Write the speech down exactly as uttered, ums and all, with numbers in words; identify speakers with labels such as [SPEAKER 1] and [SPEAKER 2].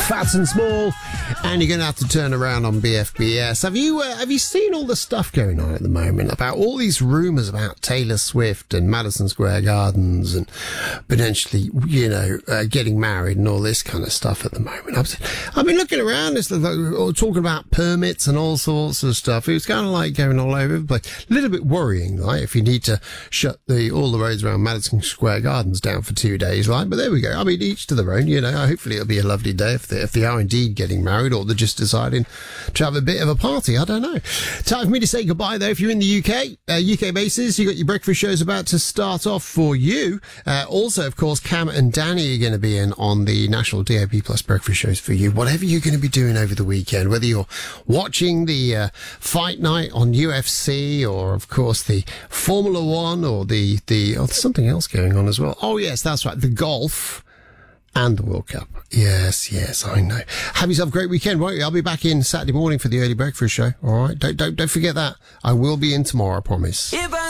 [SPEAKER 1] Fats and Small, and you're going to have to turn around on B F B S. Have you uh, have you seen all the stuff going on at the moment about all these rumours about Taylor Swift and Madison Square Gardens and potentially, you know, uh, getting married and all this kind of stuff at the moment? I've, I've been looking around, it's like, talking about permits and all sorts of stuff. It was kind of like going all over the place. A little bit worrying, right, if you need to shut the all the roads around Madison Square Gardens down for two days, right? But there we go. I mean, each to their own, you know. Hopefully it'll be a lovely day if they, if they are indeed getting married, or they're just deciding to have a bit of a party. I don't know. Time for me to say goodbye, though. If you're in the U K, uh, U K bases, you got your breakfast shows about to start off for you. Uh, also, of course, Cam and Danny are going to be in on the National D A B Plus breakfast shows for you. Whatever you're going to be doing over the weekend, whether you're watching the uh, fight night on U F C, or, of course, the Formula One, or the, the oh, there's something else going on as well. Oh, yes, that's right, the golf and the World Cup. Yes, yes, I know. Have yourself a great weekend, won't you? I'll be back in Saturday morning for the early breakfast show. All right, don't don't don't forget that. I will be in tomorrow, I promise.